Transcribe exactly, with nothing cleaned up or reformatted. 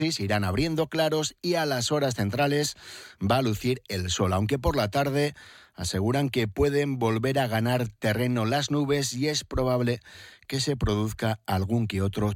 Sí, se irán abriendo claros y a las horas centrales va a lucir el sol, aunque por la tarde aseguran que pueden volver a ganar terreno las nubes y es probable que se produzca algún que otro